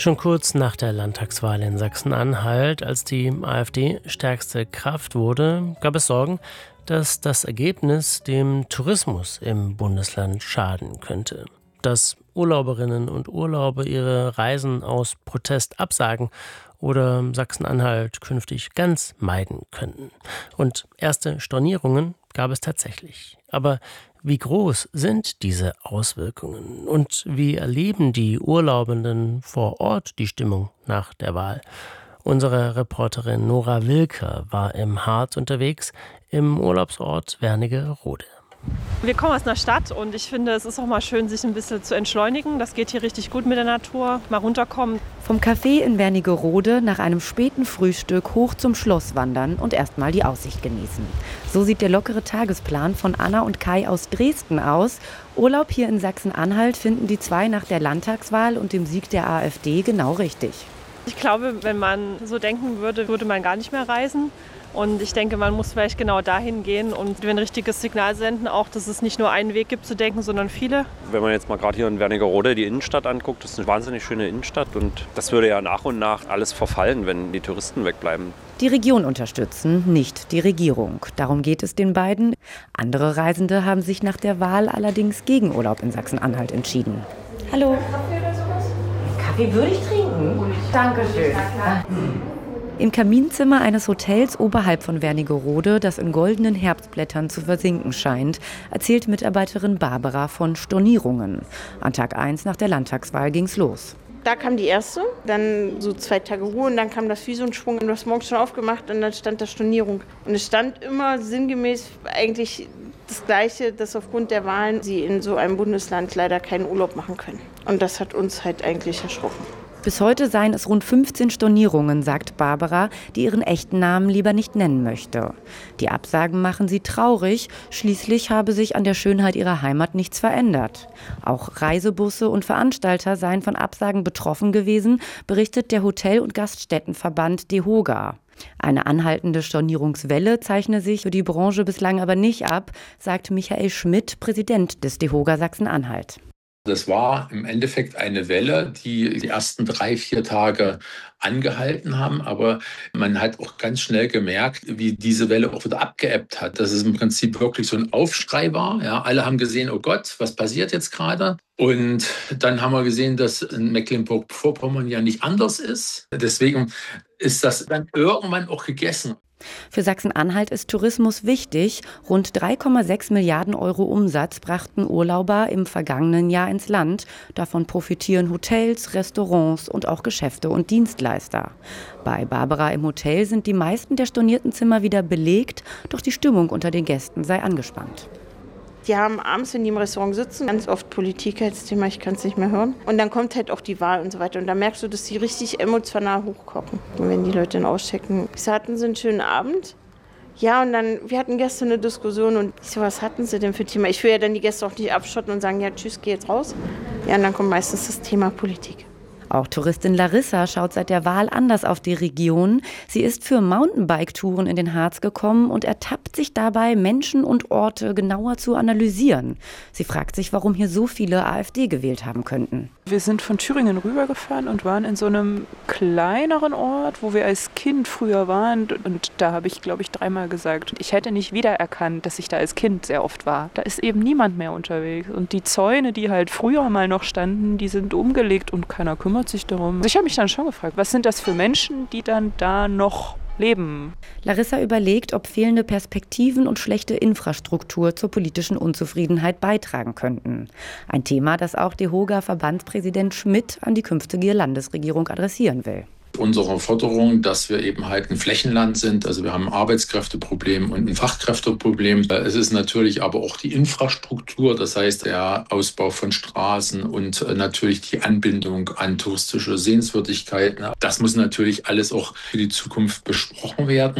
Schon kurz nach der Landtagswahl in Sachsen-Anhalt, als die AfD stärkste Kraft wurde, gab es Sorgen, dass das Ergebnis dem Tourismus im Bundesland schaden könnte. Dass Urlauberinnen und Urlauber ihre Reisen aus Protest absagen oder Sachsen-Anhalt künftig ganz meiden könnten. Und erste Stornierungen gab es tatsächlich. Aber wie groß sind diese Auswirkungen und wie erleben die Urlaubenden vor Ort die Stimmung nach der Wahl? Unsere Reporterin Nora Wilker war im Harz unterwegs, im Urlaubsort Wernigerode. Wir kommen aus einer Stadt und ich finde, es ist auch mal schön, sich ein bisschen zu entschleunigen. Das geht hier richtig gut mit der Natur, mal runterkommen. Vom Café in Wernigerode nach einem späten Frühstück hoch zum Schloss wandern und erstmal die Aussicht genießen. So sieht der lockere Tagesplan von Anna und Kai aus Dresden aus. Urlaub hier in Sachsen-Anhalt finden die zwei nach der Landtagswahl und dem Sieg der AfD genau richtig. Ich glaube, wenn man so denken würde, würde man gar nicht mehr reisen. Und ich denke, man muss vielleicht genau dahin gehen und ein richtiges Signal senden, auch dass es nicht nur einen Weg gibt zu denken, sondern viele. Wenn man jetzt mal gerade hier in Wernigerode die Innenstadt anguckt, das ist eine wahnsinnig schöne Innenstadt und das würde ja nach und nach alles verfallen, wenn die Touristen wegbleiben. Die Region unterstützen, nicht die Regierung. Darum geht es den beiden. Andere Reisende haben sich nach der Wahl allerdings gegen Urlaub in Sachsen-Anhalt entschieden. Hallo. Kaffee würde ich trinken. Dankeschön. Im Kaminzimmer eines Hotels oberhalb von Wernigerode, das in goldenen Herbstblättern zu versinken scheint, erzählt Mitarbeiterin Barbara von Stornierungen. An Tag 1 nach der Landtagswahl ging's los. Da kam die erste, dann so 2 Tage Ruhe und dann kam das wie so ein Schwung. Und du hast morgens schon aufgemacht und dann stand da Stornierung. Und es stand immer sinngemäß eigentlich das Gleiche, dass aufgrund der Wahlen sie in so einem Bundesland leider keinen Urlaub machen können. Und das hat uns halt eigentlich erschrocken. Bis heute seien es rund 15 Stornierungen, sagt Barbara, die ihren echten Namen lieber nicht nennen möchte. Die Absagen machen sie traurig, schließlich habe sich an der Schönheit ihrer Heimat nichts verändert. Auch Reisebusse und Veranstalter seien von Absagen betroffen gewesen, berichtet der Hotel- und Gaststättenverband DEHOGA. Eine anhaltende Stornierungswelle zeichne sich für die Branche bislang aber nicht ab, sagt Michael Schmidt, Präsident des DEHOGA Sachsen-Anhalt. Das war im Endeffekt eine Welle, die ersten 3-4 Tage angehalten haben. Aber man hat auch ganz schnell gemerkt, wie diese Welle auch wieder abgeebbt hat. Dass es im Prinzip wirklich so ein Aufschrei war. Ja, alle haben gesehen, oh Gott, was passiert jetzt gerade? Und dann haben wir gesehen, dass in Mecklenburg-Vorpommern ja nicht anders ist. Deswegen ist das dann irgendwann auch gegessen. Für Sachsen-Anhalt ist Tourismus wichtig. Rund 3,6 Milliarden Euro Umsatz brachten Urlauber im vergangenen Jahr ins Land. Davon profitieren Hotels, Restaurants und auch Geschäfte und Dienstleister. Bei Barbara im Hotel sind die meisten der stornierten Zimmer wieder belegt, doch die Stimmung unter den Gästen sei angespannt. Die haben abends, wenn die im Restaurant sitzen, ganz oft Politik als Thema, ich kann es nicht mehr hören. Und dann kommt halt auch die Wahl und so weiter. Und da merkst du, dass die richtig emotional hochkochen, wenn die Leute dann auschecken. Wir hatten so einen schönen Abend. Ja, und dann, wir hatten gestern eine Diskussion und ich so, was hatten sie denn für Thema? Ich will ja dann die Gäste auch nicht abschotten und sagen, ja, tschüss, geh jetzt raus. Ja, und dann kommt meistens das Thema Politik. Auch Touristin Larissa schaut seit der Wahl anders auf die Region. Sie ist für Mountainbike-Touren in den Harz gekommen und ertappt sich dabei, Menschen und Orte genauer zu analysieren. Sie fragt sich, warum hier so viele AfD gewählt haben könnten. Wir sind von Thüringen rübergefahren und waren in so einem kleineren Ort, wo wir als Kind früher waren. Und da habe ich, glaube ich, 3-mal gesagt, ich hätte nicht wiedererkannt, dass ich da als Kind sehr oft war. Da ist eben niemand mehr unterwegs. Und die Zäune, die halt früher mal noch standen, die sind umgelegt und keiner kümmert sich darum. Ich habe mich dann schon gefragt, was sind das für Menschen, die dann da noch leben? Larissa überlegt, ob fehlende Perspektiven und schlechte Infrastruktur zur politischen Unzufriedenheit beitragen könnten. Ein Thema, das auch DEHOGA-Verbandspräsident Schmidt an die künftige Landesregierung adressieren will. Unsere Forderung, dass wir eben halt ein Flächenland sind. Also wir haben ein Arbeitskräfteproblem und ein Fachkräfteproblem. Es ist natürlich aber auch die Infrastruktur, das heißt der Ausbau von Straßen und natürlich die Anbindung an touristische Sehenswürdigkeiten. Das muss natürlich alles auch für die Zukunft besprochen werden.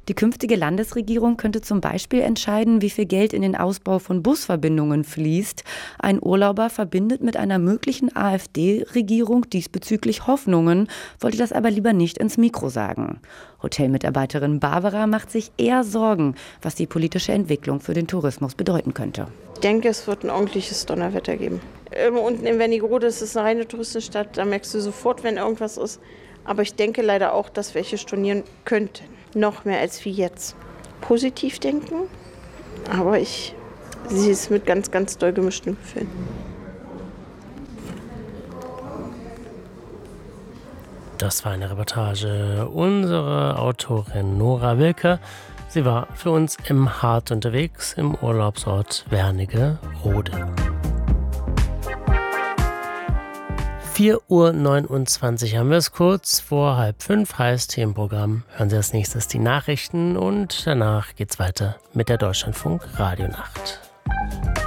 Die künftige Landesregierung könnte zum Beispiel entscheiden, wie viel Geld in den Ausbau von Busverbindungen fließt. Ein Urlauber verbindet mit einer möglichen AfD-Regierung diesbezüglich Hoffnungen, wollte das aber lieber nicht ins Mikro sagen. Hotelmitarbeiterin Barbara macht sich eher Sorgen, was die politische Entwicklung für den Tourismus bedeuten könnte. Ich denke, es wird ein ordentliches Donnerwetter geben. Unten in Wernigerode ist es eine reine Touristenstadt, da merkst du sofort, wenn irgendwas ist. Aber ich denke leider auch, dass welche stornieren könnten. Noch mehr als wie jetzt. Positiv denken, aber ich sehe es mit ganz, ganz doll gemischten Gefühlen. Das war eine Reportage unserer Autorin Nora Wilke. Sie war für uns im Hart unterwegs im Urlaubsort Wernigerode. 4:29 Uhr haben wir es, kurz vor 4:30 heißt hier im Programm. Hören Sie als nächstes die Nachrichten und danach geht's weiter mit der Deutschlandfunk Radionacht.